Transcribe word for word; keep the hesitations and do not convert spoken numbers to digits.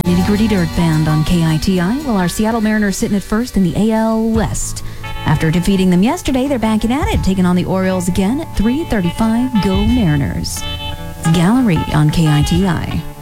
Nitty Gritty Dirt Band on K I T I. Well, our Seattle Mariners sitting at first in the A L West. After defeating them yesterday, they're backing at it, taking on the Orioles again at three thirty-five. Go Mariners. It's Gallery on K I T I.